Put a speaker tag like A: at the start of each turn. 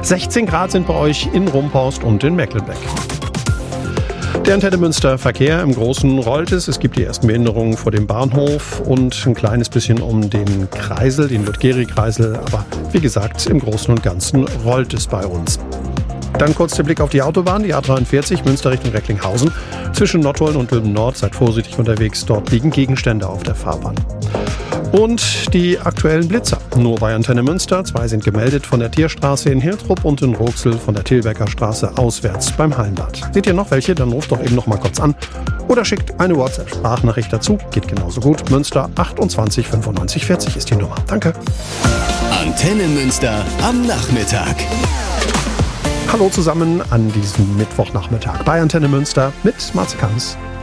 A: 16 Grad sind bei euch in Rumpost und in Mecklenbeck. Der Antenne Münster Verkehr im Großen rollt es. Es gibt die ersten Behinderungen vor dem Bahnhof und ein kleines bisschen um den Kreisel, den Ludgeri-Kreisel. Aber wie gesagt, im Großen und Ganzen rollt es bei uns. Dann kurz der Blick auf die Autobahn, die A43 Münster Richtung Recklinghausen. Zwischen Nottuln und Dülmen Nord, seid vorsichtig unterwegs, dort liegen Gegenstände auf der Fahrbahn. Und die aktuellen Blitzer. Nur bei Antenne Münster. 2 sind gemeldet von der Tierstraße in Hiltrup und in Roxel von der Tilbecker Straße auswärts beim Hallenbad. Seht ihr noch welche? Dann ruft doch eben noch mal kurz an. Oder schickt eine WhatsApp-Sprachnachricht dazu. Geht genauso gut. Münster 28 95 40 ist die Nummer. Danke.
B: Antenne Münster am Nachmittag.
A: Hallo zusammen an diesem Mittwochnachmittag bei Antenne Münster mit Marze Kams.